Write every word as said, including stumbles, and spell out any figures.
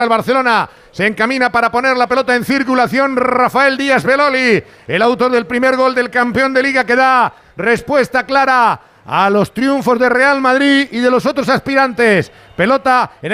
El Barcelona se encamina para poner la pelota en circulación. Rafael Díaz Beloli, el autor del primer gol del campeón de Liga, que da respuesta clara a los triunfos de Real Madrid y de los otros aspirantes. Pelota en el